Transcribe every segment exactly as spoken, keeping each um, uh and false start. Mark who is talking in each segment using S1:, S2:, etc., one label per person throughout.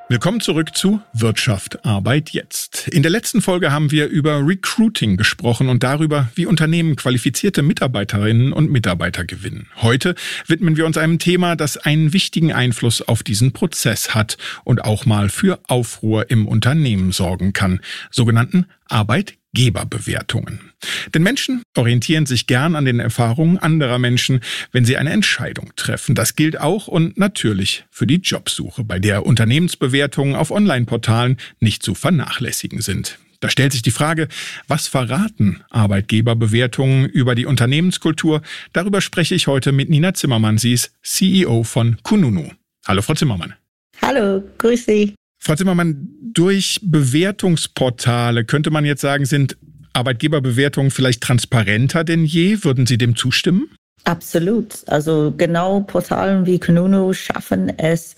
S1: Willkommen zurück zu Wirtschaft, Arbeit jetzt. In der letzten Folge haben wir über Recruiting gesprochen und darüber, wie Unternehmen qualifizierte Mitarbeiterinnen und Mitarbeiter gewinnen. Heute widmen wir uns einem Thema, das einen wichtigen Einfluss auf diesen Prozess hat und auch mal für Aufruhr im Unternehmen sorgen kann, sogenannten Arbeitgeberbewertungen. Denn Menschen orientieren sich gern an den Erfahrungen anderer Menschen, wenn sie eine Entscheidung treffen. Das gilt auch und natürlich für die Jobsuche, bei der Unternehmensbewertungen auf Online-Portalen nicht zu vernachlässigen sind. Da stellt sich die Frage, was verraten Arbeitgeberbewertungen über die Unternehmenskultur? Darüber spreche ich heute mit Nina Zimmermann. Sie ist C E O von Kununu. Hallo, Frau Zimmermann.
S2: Hallo, grüß Sie.
S1: Frau Zimmermann, durch Bewertungsportale könnte man jetzt sagen, sind Arbeitgeberbewertungen vielleicht transparenter denn je? Würden Sie dem zustimmen?
S2: Absolut. Also genau Portalen wie Kununu schaffen es,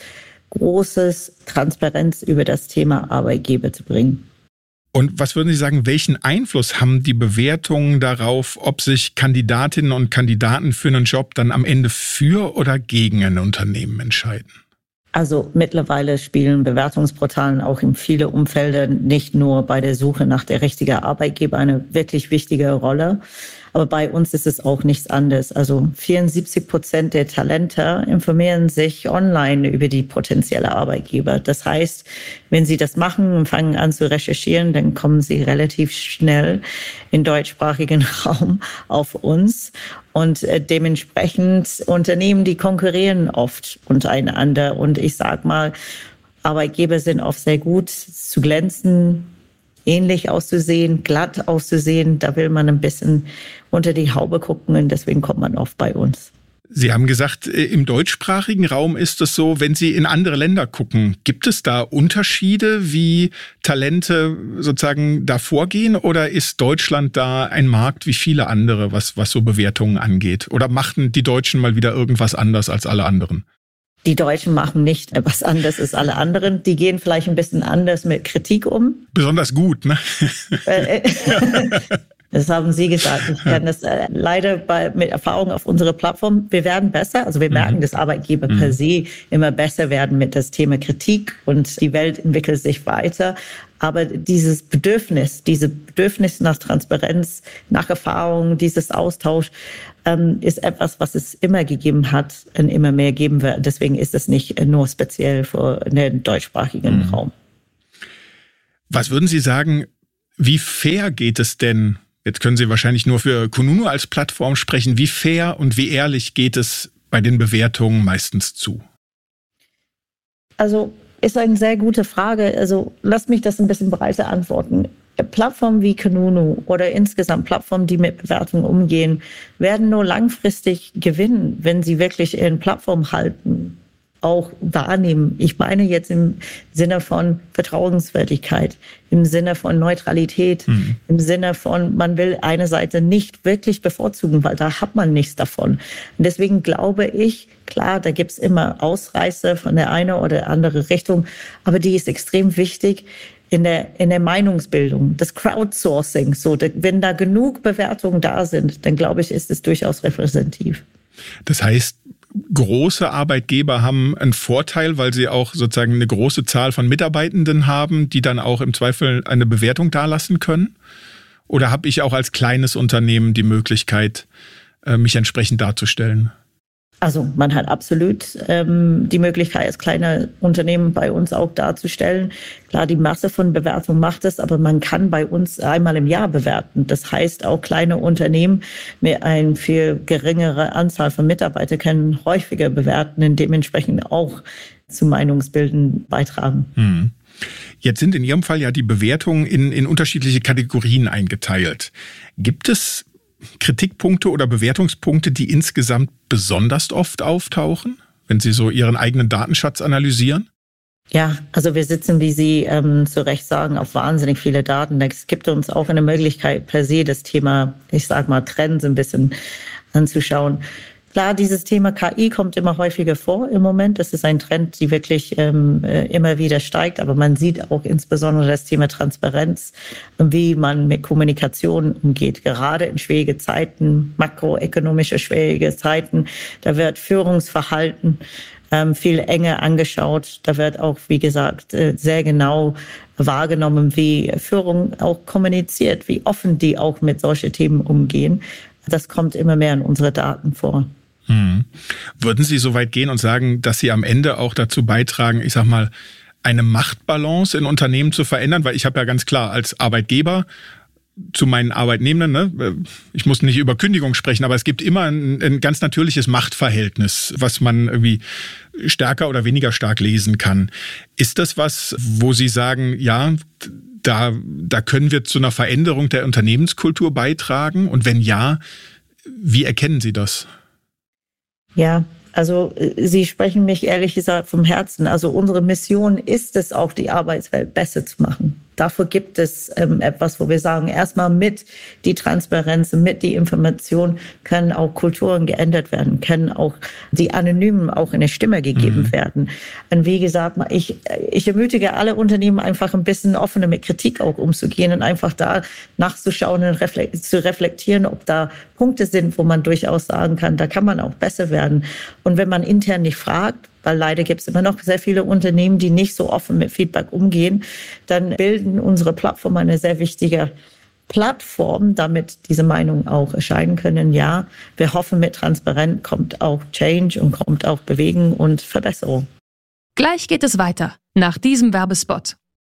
S2: großes Transparenz über das Thema Arbeitgeber zu bringen.
S1: Und was würden Sie sagen, welchen Einfluss haben die Bewertungen darauf, ob sich Kandidatinnen und Kandidaten für einen Job dann am Ende für oder gegen ein Unternehmen entscheiden?
S2: Also mittlerweile spielen Bewertungsportalen auch in vielen Umfeldern nicht nur bei der Suche nach der richtigen Arbeitgeber eine wirklich wichtige Rolle. Aber bei uns ist es auch nichts anderes. Also vierundsiebzig Prozent der Talente informieren sich online über die potenzielle Arbeitgeber. Das heißt, wenn sie das machen und fangen an zu recherchieren, dann kommen sie relativ schnell im deutschsprachigen Raum auf uns. Und äh, dementsprechend Unternehmen, die konkurrieren oft untereinander. Und ich sag mal, Arbeitgeber sind oft sehr gut zu glänzen, ähnlich auszusehen, glatt auszusehen. Da will man ein bisschen unter die Haube gucken und deswegen kommt man oft bei uns.
S1: Sie haben gesagt, im deutschsprachigen Raum ist es so, wenn Sie in andere Länder gucken, gibt es da Unterschiede, wie Talente sozusagen da vorgehen, oder ist Deutschland da ein Markt wie viele andere, was, was so Bewertungen angeht? Oder machten die Deutschen mal wieder irgendwas anders als alle anderen?
S2: Die Deutschen machen nicht etwas anderes als alle anderen. Die gehen vielleicht ein bisschen anders mit Kritik um.
S1: Besonders gut, ne?
S2: Das haben Sie gesagt. Ich kann das äh, leider bei, mit Erfahrung auf unserer Plattform. Wir werden besser. Also wir merken, mhm. dass Arbeitgeber mhm. per se immer besser werden mit das Thema Kritik und die Welt entwickelt sich weiter. Aber dieses Bedürfnis, diese Bedürfnis nach Transparenz, nach Erfahrung, dieses Austausch ähm, ist etwas, was es immer gegeben hat und immer mehr geben wird. Deswegen ist es nicht nur speziell für den deutschsprachigen mhm. Raum.
S1: Was würden Sie sagen, wie fair geht es denn? Jetzt können Sie wahrscheinlich nur für Kununu als Plattform sprechen. Wie fair und wie ehrlich geht es bei den Bewertungen meistens zu?
S2: Also ist eine sehr gute Frage. Also lasst mich das ein bisschen breiter antworten. Plattformen wie Kununu oder insgesamt Plattformen, die mit Bewertungen umgehen, werden nur langfristig gewinnen, wenn sie wirklich ihren Plattform halten, auch wahrnehmen. Ich meine jetzt im Sinne von Vertrauenswürdigkeit, im Sinne von Neutralität, mhm. im Sinne von, man will eine Seite nicht wirklich bevorzugen, weil da hat man nichts davon. Und deswegen glaube ich, klar, da gibt's immer Ausreißer von der einen oder anderen Richtung, aber die ist extrem wichtig in der, in der Meinungsbildung, das Crowdsourcing. So, wenn da genug Bewertungen da sind, dann glaube ich, ist es durchaus repräsentativ.
S1: Das heißt, große Arbeitgeber haben einen Vorteil, weil sie auch sozusagen eine große Zahl von Mitarbeitenden haben, die dann auch im Zweifel eine Bewertung dalassen können? Oder habe ich auch als kleines Unternehmen die Möglichkeit, mich entsprechend darzustellen?
S2: Also man hat absolut ähm, die Möglichkeit, als kleine Unternehmen bei uns auch darzustellen. Klar, die Masse von Bewertungen macht es, aber man kann bei uns einmal im Jahr bewerten. Das heißt, auch kleine Unternehmen mit einer viel geringeren Anzahl von Mitarbeitern können häufiger bewerten und dementsprechend auch zu Meinungsbilden beitragen.
S1: Hm. Jetzt sind in Ihrem Fall ja die Bewertungen in, in unterschiedliche Kategorien eingeteilt. Gibt es Kritikpunkte oder Bewertungspunkte, die insgesamt besonders oft auftauchen, wenn Sie so Ihren eigenen Datenschatz analysieren?
S2: Ja, also wir sitzen, wie Sie ähm, zu Recht sagen, auf wahnsinnig viele Daten. Es gibt uns auch eine Möglichkeit, per se das Thema, ich sag mal, Trends ein bisschen anzuschauen. Klar, dieses Thema K I kommt immer häufiger vor im Moment. Das ist ein Trend, die wirklich ähm, immer wieder steigt. Aber man sieht auch insbesondere das Thema Transparenz, wie man mit Kommunikation umgeht. Gerade in schwierigen Zeiten, makroökonomische schwierige Zeiten, da wird Führungsverhalten ähm, viel enger angeschaut. Da wird auch, wie gesagt, äh, sehr genau wahrgenommen, wie Führung auch kommuniziert, wie offen die auch mit solchen Themen umgehen. Das kommt immer mehr in unsere Daten vor.
S1: Hm. Würden Sie so weit gehen und sagen, dass Sie am Ende auch dazu beitragen, ich sag mal, eine Machtbalance in Unternehmen zu verändern? Weil ich habe ja ganz klar als Arbeitgeber zu meinen Arbeitnehmenden, ne, ich muss nicht über Kündigung sprechen, aber es gibt immer ein, ein ganz natürliches Machtverhältnis, was man irgendwie stärker oder weniger stark lesen kann. Ist das was, wo Sie sagen, ja, da, da können wir zu einer Veränderung der Unternehmenskultur beitragen? Und wenn ja, wie erkennen Sie das?
S2: Ja, also Sie sprechen mich ehrlich gesagt vom Herzen. Also unsere Mission ist es auch, die Arbeitswelt besser zu machen. Dafür gibt es ähm, etwas, wo wir sagen, erstmal mit die Transparenz, mit die Information können auch Kulturen geändert werden, können auch die Anonymen auch eine Stimme gegeben mhm. werden. Und wie gesagt, ich, ich ermutige alle Unternehmen einfach ein bisschen offener mit Kritik auch umzugehen und einfach da nachzuschauen und reflekt, zu reflektieren, ob da Punkte sind, wo man durchaus sagen kann, da kann man auch besser werden. Und wenn man intern nicht fragt, weil leider gibt es immer noch sehr viele Unternehmen, die nicht so offen mit Feedback umgehen, dann bilden unsere Plattformen eine sehr wichtige Plattform, damit diese Meinungen auch erscheinen können. Ja, wir hoffen, mit Transparenz kommt auch Change und kommt auch Bewegung und Verbesserung.
S3: Gleich geht es weiter, nach diesem Werbespot.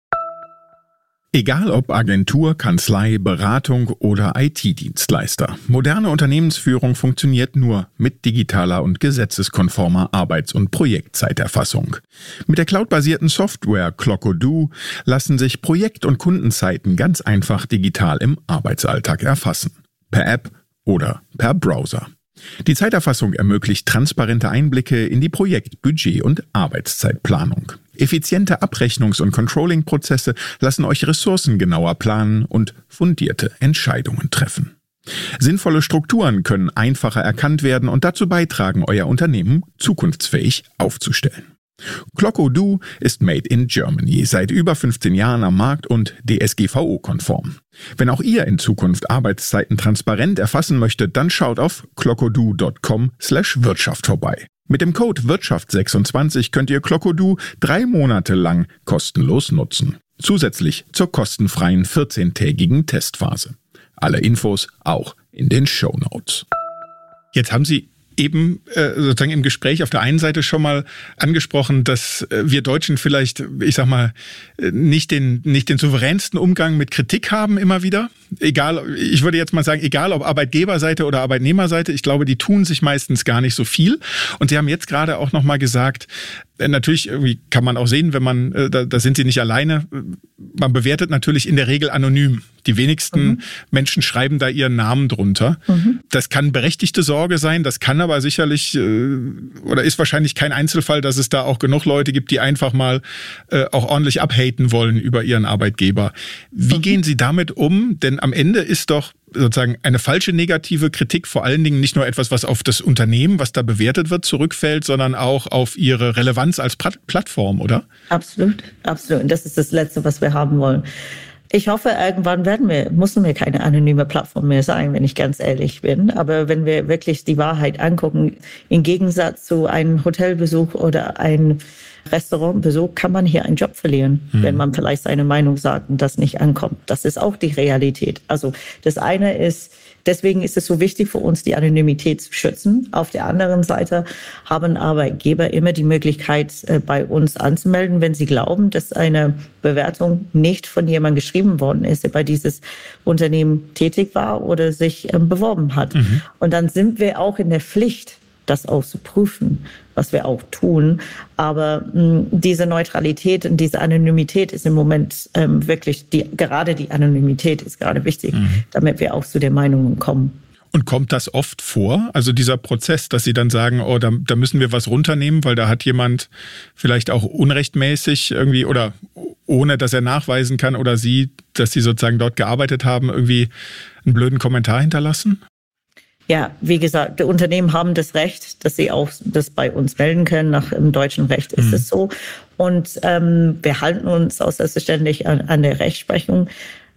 S1: Egal ob Agentur, Kanzlei, Beratung oder I T-Dienstleister. Moderne Unternehmensführung funktioniert nur mit digitaler und gesetzeskonformer Arbeits- und Projektzeiterfassung. Mit der cloudbasierten Software Clock-O-Do lassen sich Projekt- und Kundenzeiten ganz einfach digital im Arbeitsalltag erfassen. Per App oder per Browser. Die Zeiterfassung ermöglicht transparente Einblicke in die Projekt-, Budget- und Arbeitszeitplanung. Effiziente Abrechnungs- und Controlling-Prozesse lassen euch Ressourcen genauer planen und fundierte Entscheidungen treffen. Sinnvolle Strukturen können einfacher erkannt werden und dazu beitragen, euer Unternehmen zukunftsfähig aufzustellen. Clock-O-Do ist made in Germany, seit über fünfzehn Jahren am Markt und D S G V O-konform. Wenn auch ihr in Zukunft Arbeitszeiten transparent erfassen möchtet, dann schaut auf clockodo punkt com slash Wirtschaft vorbei. Mit dem Code Wirtschaft sechsundzwanzig könnt ihr Clock-O-Do drei Monate lang kostenlos nutzen. Zusätzlich zur kostenfreien vierzehntägigen Testphase. Alle Infos auch in den Shownotes. Jetzt haben Sie eben äh, sozusagen im Gespräch auf der einen Seite schon mal angesprochen, dass äh, wir Deutschen vielleicht, ich sag mal, nicht den nicht den souveränsten Umgang mit Kritik haben immer wieder. Egal, ich würde jetzt mal sagen, egal ob Arbeitgeberseite oder Arbeitnehmerseite, ich glaube, die tun sich meistens gar nicht so viel. Und Sie haben jetzt gerade auch noch mal gesagt, äh, natürlich irgendwie kann man auch sehen, wenn man, äh, da, da sind Sie nicht alleine, man bewertet natürlich in der Regel anonym. Die wenigsten mhm. Menschen schreiben da ihren Namen drunter. Mhm. Das kann berechtigte Sorge sein, das kann aber sicherlich äh, oder ist wahrscheinlich kein Einzelfall, dass es da auch genug Leute gibt, die einfach mal äh, auch ordentlich abhaten wollen über ihren Arbeitgeber. Wie mhm. gehen Sie damit um? Denn am Ende ist doch sozusagen eine falsche negative Kritik vor allen Dingen nicht nur etwas, was auf das Unternehmen, was da bewertet wird, zurückfällt, sondern auch auf ihre Relevanz als Plattform, oder?
S2: Absolut, absolut. Und das ist das Letzte, was wir haben wollen. Ich hoffe, irgendwann werden wir, müssen wir keine anonyme Plattform mehr sein, wenn ich ganz ehrlich bin. Aber wenn wir wirklich die Wahrheit angucken, im Gegensatz zu einem Hotelbesuch oder einem Restaurantbesuch, kann man hier einen Job verlieren, hm. wenn man vielleicht seine Meinung sagt und das nicht ankommt. Das ist auch die Realität. Also das eine ist, deswegen ist es so wichtig für uns, die Anonymität zu schützen. Auf der anderen Seite haben Arbeitgeber immer die Möglichkeit, bei uns anzumelden, wenn sie glauben, dass eine Bewertung nicht von jemandem geschrieben worden ist, der bei dieses Unternehmen tätig war oder sich beworben hat. Mhm. Und dann sind wir auch in der Pflicht, das auch zu prüfen, was wir auch tun. Aber mh, diese Neutralität und diese Anonymität ist im Moment ähm, wirklich, die, gerade die Anonymität ist gerade wichtig, mhm. damit wir auch zu den Meinungen kommen.
S1: Und kommt das oft vor? Also dieser Prozess, dass Sie dann sagen, oh, da, da müssen wir was runternehmen, weil da hat jemand vielleicht auch unrechtmäßig irgendwie oder ohne, dass er nachweisen kann oder Sie, dass Sie sozusagen dort gearbeitet haben, irgendwie einen blöden Kommentar hinterlassen?
S2: Ja, wie gesagt, die Unternehmen haben das Recht, dass sie auch das bei uns melden können. Nach dem deutschen Recht ist mhm. es so. Und ähm, wir halten uns auch selbstverständlich an, an der Rechtsprechung.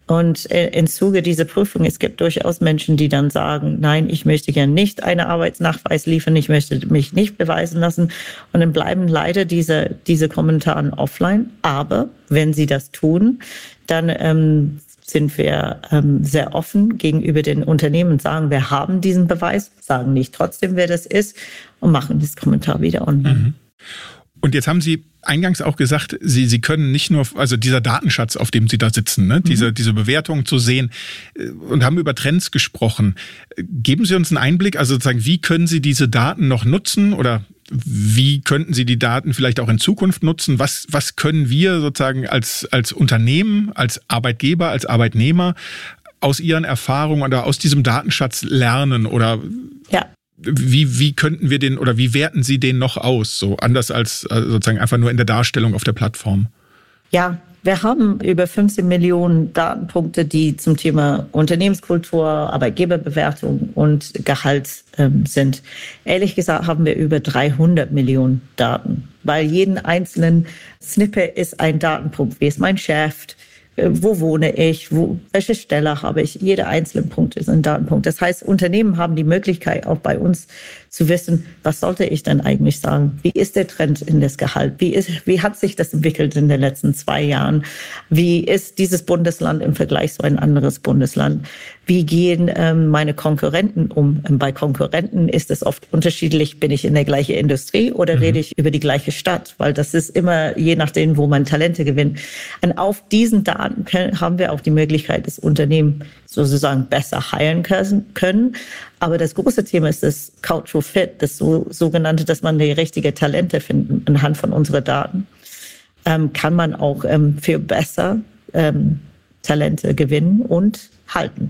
S2: Und im Zuge dieser Prüfung, es gibt durchaus Menschen, die dann sagen, nein, ich möchte gerne nicht einen Arbeitsnachweis liefern, ich möchte mich nicht beweisen lassen. Und dann bleiben leider diese, diese Kommentare offline. Aber wenn sie das tun, dann ähm, sind wir ähm, sehr offen gegenüber den Unternehmen und sagen, wir haben diesen Beweis, sagen nicht trotzdem, wer das ist und machen das Kommentar wieder online.
S1: Mhm. Und jetzt haben Sie eingangs auch gesagt, Sie, Sie können nicht nur, also dieser Datenschatz, auf dem Sie da sitzen, ne, mhm. diese, diese Bewertungen zu sehen und haben über Trends gesprochen. Geben Sie uns einen Einblick, also sozusagen, wie können Sie diese Daten noch nutzen oder wie könnten Sie die Daten vielleicht auch in Zukunft nutzen? Was, was können wir sozusagen als, als Unternehmen, als Arbeitgeber, als Arbeitnehmer aus Ihren Erfahrungen oder aus diesem Datenschatz lernen oder
S2: ja.
S1: Wie, wie könnten wir den oder wie werten Sie den noch aus, so anders als also sozusagen einfach nur in der Darstellung auf der Plattform?
S2: Ja, wir haben über fünfzehn Millionen Datenpunkte, die zum Thema Unternehmenskultur, Arbeitgeberbewertung und Gehalt ähm, sind. Ehrlich gesagt haben wir über dreihundert Millionen Daten, weil jeden einzelnen Snippet ist ein Datenpunkt. Wie ist mein Chef? Wo wohne ich? Wo, welche Stelle habe ich? Jeder einzelne Punkt ist ein Datenpunkt. Das heißt, Unternehmen haben die Möglichkeit, auch bei uns zu wissen, was sollte ich denn eigentlich sagen? Wie ist der Trend in das Gehalt? Wie ist, wie hat sich das entwickelt in den letzten zwei Jahren? Wie ist dieses Bundesland im Vergleich zu ein anderes Bundesland? Wie gehen ähm, meine Konkurrenten um? Und bei Konkurrenten ist es oft unterschiedlich, bin ich in der gleichen Industrie oder mhm. rede ich über die gleiche Stadt? Weil das ist immer je nachdem, wo man Talente gewinnt. Und auf diesen Daten können, haben wir auch die Möglichkeit, das Unternehmen sozusagen besser heilen können. Aber das große Thema ist das Cultural Fit, das so, sogenannte, dass man die richtigen Talente findet anhand von unseren Daten. Ähm, kann man auch ähm, viel besser ähm, Talente gewinnen und halten.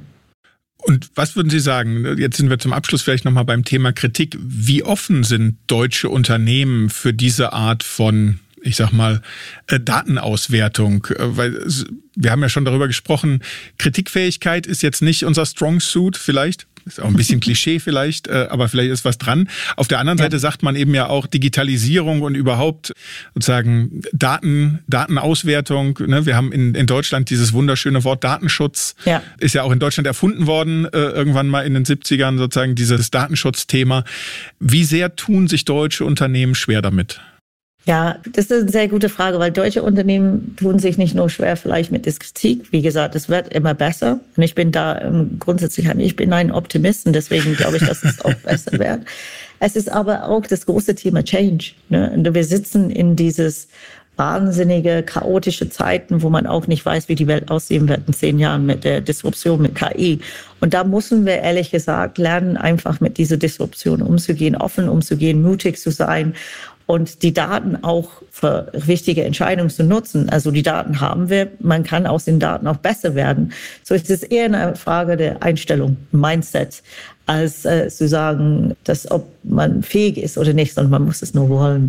S1: Und was würden Sie sagen, jetzt sind wir zum Abschluss vielleicht nochmal beim Thema Kritik, wie offen sind deutsche Unternehmen für diese Art von, ich sag mal, Datenauswertung? Weil wir haben ja schon darüber gesprochen, Kritikfähigkeit ist jetzt nicht unser Strong Suit vielleicht. Ist auch ein bisschen Klischee vielleicht, aber vielleicht ist was dran. Auf der anderen ja. Seite sagt man eben ja auch Digitalisierung und überhaupt sozusagen Daten, Datenauswertung. Wir haben in, in Deutschland dieses wunderschöne Wort Datenschutz. Ja. Ist ja auch in Deutschland erfunden worden, irgendwann mal in den siebzigern sozusagen dieses Datenschutzthema. Wie sehr tun sich deutsche Unternehmen schwer damit?
S2: Ja, das ist eine sehr gute Frage, weil deutsche Unternehmen tun sich nicht nur schwer vielleicht mit der Kritik. Wie gesagt, es wird immer besser. Und ich bin da ähm, grundsätzlich, ich bin ein Optimist und deswegen glaube ich, dass es auch besser wird. Es ist aber auch das große Thema Change. Ne? Und wir sitzen in dieses wahnsinnige, chaotische Zeiten, wo man auch nicht weiß, wie die Welt aussehen wird in zehn Jahren mit der Disruption, mit K I. Und da müssen wir ehrlich gesagt lernen, einfach mit dieser Disruption umzugehen, offen umzugehen, mutig zu sein. Und die Daten auch für wichtige Entscheidungen zu nutzen. Also die Daten haben wir, man kann aus den Daten auch besser werden. So ist es eher eine Frage der Einstellung, Mindset, als äh, zu sagen, dass ob man fähig ist oder nicht, sondern man muss es nur wollen.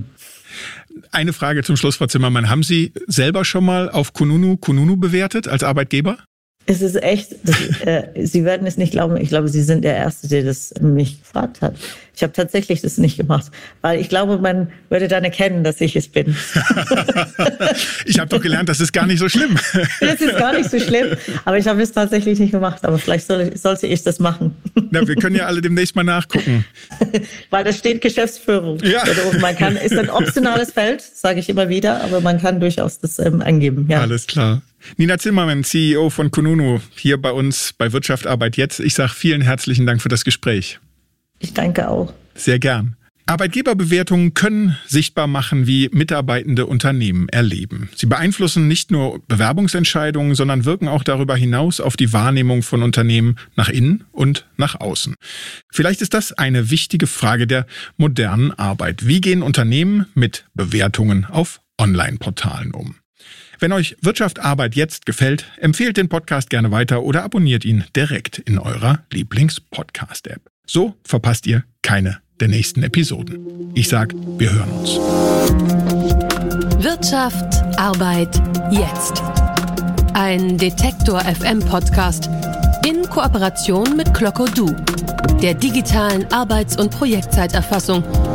S1: Eine Frage zum Schluss, Frau Zimmermann. Haben Sie selber schon mal auf Kununu Kununu bewertet als Arbeitgeber?
S2: Es ist echt, das, äh, Sie werden es nicht glauben, ich glaube, Sie sind der Erste, der das mich gefragt hat. Ich habe tatsächlich das nicht gemacht, weil ich glaube, man würde dann erkennen, dass ich es bin.
S1: Ich habe doch gelernt, das ist gar nicht so schlimm.
S2: Das ist gar nicht so schlimm, aber ich habe es tatsächlich nicht gemacht, aber vielleicht soll ich, sollte ich das machen.
S1: Na, wir können ja alle demnächst mal nachgucken.
S2: Weil da steht Geschäftsführung. Ja. Man kann, ist ein optionales Feld, sage ich immer wieder, aber man kann durchaus das ähm, angeben. Ja.
S1: Alles klar. Nina Zimmermann, C E O von Kununu, hier bei uns bei Wirtschaft Arbeit jetzt. Ich sage vielen herzlichen Dank für das Gespräch.
S2: Ich danke auch.
S1: Sehr gern. Arbeitgeberbewertungen können sichtbar machen, wie mitarbeitende Unternehmen erleben. Sie beeinflussen nicht nur Bewerbungsentscheidungen, sondern wirken auch darüber hinaus auf die Wahrnehmung von Unternehmen nach innen und nach außen. Vielleicht ist das eine wichtige Frage der modernen Arbeit. Wie gehen Unternehmen mit Bewertungen auf Online-Portalen um? Wenn euch Wirtschaft Arbeit jetzt gefällt, empfehlt den Podcast gerne weiter oder abonniert ihn direkt in eurer Lieblings-Podcast-App. So verpasst ihr keine der nächsten Episoden. Ich sag, wir hören uns.
S3: Wirtschaft Arbeit jetzt. Ein Detektor F M Podcast in Kooperation mit Clocko Du, der digitalen Arbeits- und Projektzeiterfassung